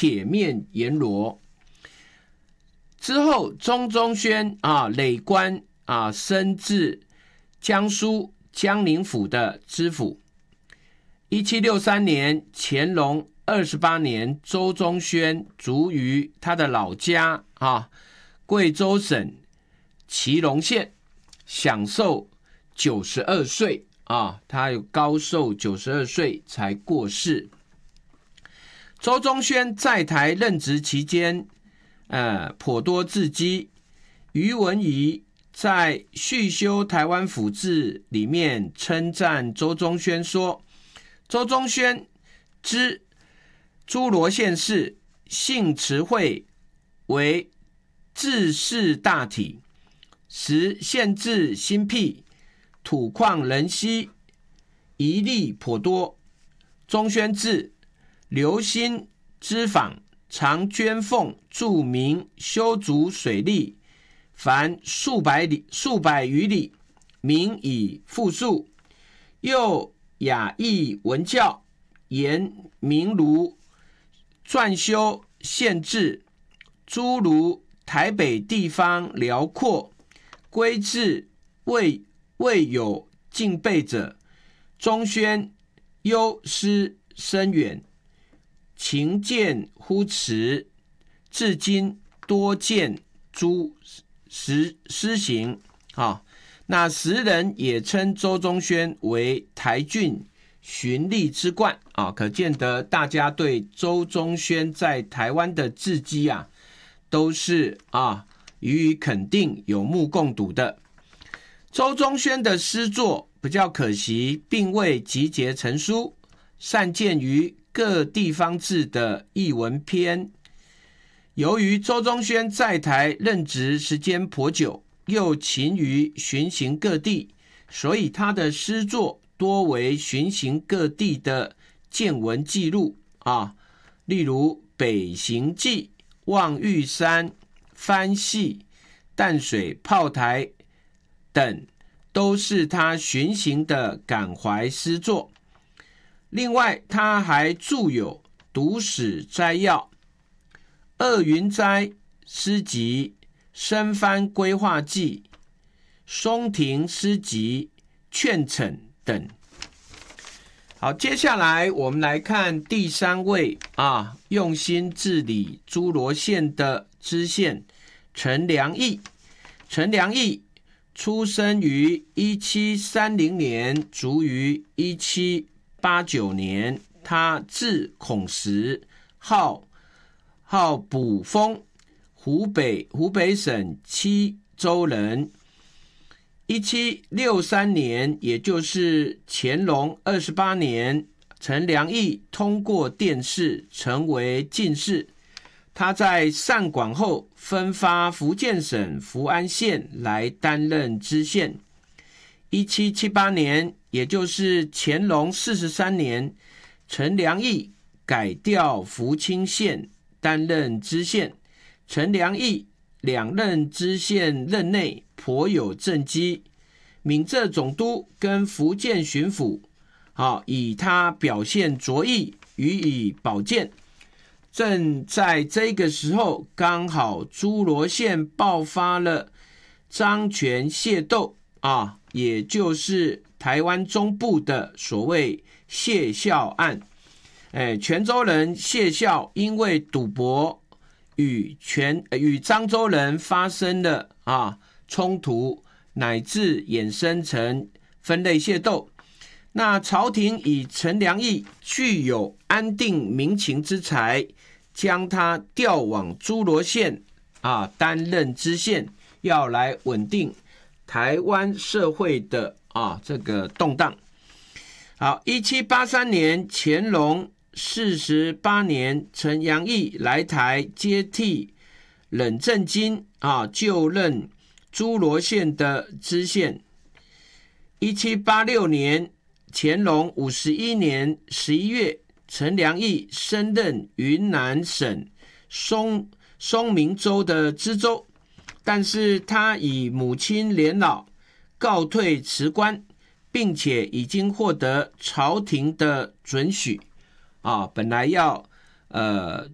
铁面阎罗。之后，钟宗宣累官升至江苏江宁府的知府。1763年，乾隆28年，周宗宣卒于他的老家贵州省祁隆县，享寿92岁他有高寿92岁才过世。周宗宣在台任职期间颇多字迹。于文仪在《续修台湾府志》里面称赞周宗宣说，周宗宣之诸罗县事，性慈惠，为治世大体，时县治新辟，土旷人稀，遗力颇多。宗宣志留心知访，常捐奉助民修筑水利，凡数百余里，民以富庶。又雅义文教，严明儒，撰修县志，诸如台北地方辽阔，规制未有尽备者。宗宣忧师深远，勤俭乎辞，至今多见诸施行那时人也称周宗宣为台郡循吏之冠可见得大家对周宗宣在台湾的事迹都是予以肯定，有目共睹的。周宗宣的诗作比较可惜，并未集结成书，散见于各地方志的艺文篇。由于周宗宣在台任职时间颇久，又勤于巡行各地，所以他的诗作多为巡行各地的见闻记录例如北行记、望玉山、番系、淡水炮台等，都是他巡行的感怀诗作。另外，他还著有《读史摘要》、鄂云斋诗集、深番规划记、松亭诗集、劝惩等。好，接下来我们来看第3位用心治理诸罗县的知县陈良义。陈良义出生于1730年，卒于1789年。他字孔时，号卜峰，湖北省七州人。1763年，也就是乾隆28年，陈良义通过殿试，成为进士。他在上广后分发福建省福安县来担任知县。1778年，也就是乾隆43年，陈良义改调福清县担任知县。陈良义2任知县任内颇有政绩，闽浙总督跟福建巡抚以他表现卓异予以保荐。正在这个时候，刚好诸罗县爆发了漳泉械斗也就是台湾中部的所谓谢孝案。泉州人谢孝因为赌博与漳州人发生了冲突，乃至衍生成分类械斗。那朝廷以陈良义具有安定民情之才，将他调往诸罗县担任知县，要来稳定台湾社会的这个动荡。好，1783年，乾隆48年，陈良义来台接替冷正金就任诸罗县的知县。1786年，乾隆51年11月，陈良义升任云南省松明州的知州，但是他以母亲年老告退辞官，并且已经获得朝廷的准许本来要